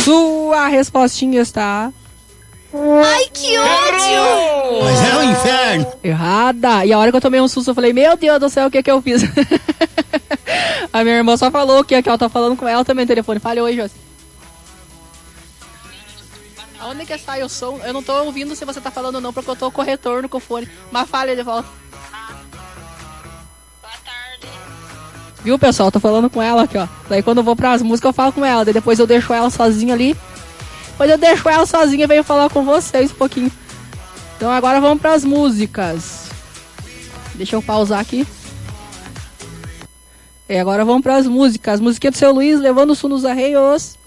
Sua respostinha está... Ai, que ódio! Mas é o inferno. Errada. E a hora que eu tomei um susto, eu falei, meu Deus do céu, o que eu fiz? A minha irmã só falou que ela tá falando com ela também no telefone. Falhou aí, Josi. Aonde que sai o som? Eu não tô ouvindo se você tá falando ou não, porque eu tô com o retorno com o fone. Mas fale de volta. Boa tarde. Viu, pessoal? Tô falando com ela aqui, ó. Daí quando eu vou pras músicas, eu falo com ela. Daí depois eu deixo ela sozinha ali. Depois eu deixo ela sozinha e venho falar com vocês um pouquinho. Então agora vamos pras músicas. Deixa eu pausar aqui. Agora vamos pras músicas. Musiquinha do Seu Luiz, Levando o Sul nos Arreios.